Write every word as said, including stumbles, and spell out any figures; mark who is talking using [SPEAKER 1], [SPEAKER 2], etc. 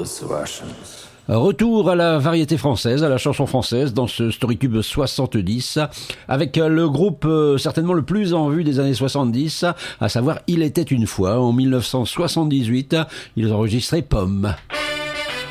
[SPEAKER 1] those Russians.
[SPEAKER 2] Retour à la variété française, à la chanson française dans ce Storytube soixante-dix avec le groupe euh, certainement le plus en vue des années soixante-dix, à savoir Il était une fois. En mille neuf cent soixante-dix-huit, ils enregistraient Pomme.